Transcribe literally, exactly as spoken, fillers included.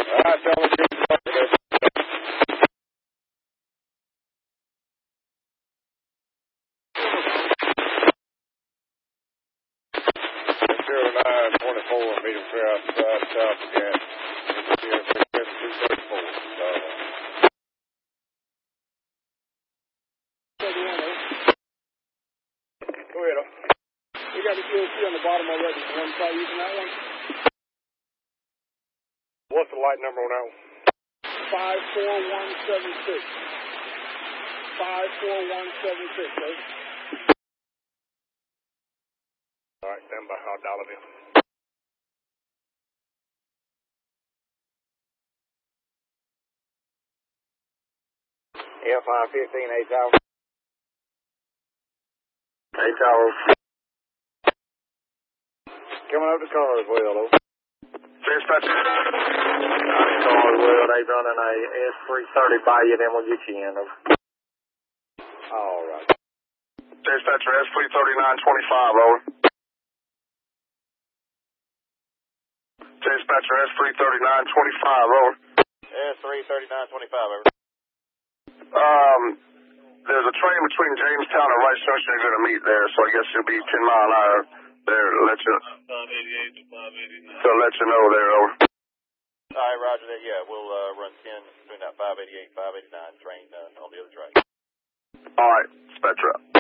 right, tell me good luck with this. zero nine twenty-four, medium clear outside, south again. two thirty-four. Go ahead, oh. We got the Q O C on the bottom already. You want to try using that one? What's the light number on that one? five four one seven six. five four one seven six, right? All right, stand by. I'll dial it in. F five fifteen, eight tower. eight tower. Coming up to Carswell, though. Dispatch. Carswell, they running a S three thirty by you, then we'll get you in. All right. Dispatcher, S three thirty-nine twenty-five, over. Dispatcher, S three thirty-nine twenty-five, over. S three thirty-nine twenty-five, over. Um, there's a train between Jamestown and Rice Junction you're going to meet there, so I guess you'll be ten mile an hour there to let you, five eighty-eight to five eighty-nine. To let you know there, over. All right, roger that, yeah, we'll uh, run ten between that five eighty-eight and five eighty-nine train uh, on the other track. All right, Spectra.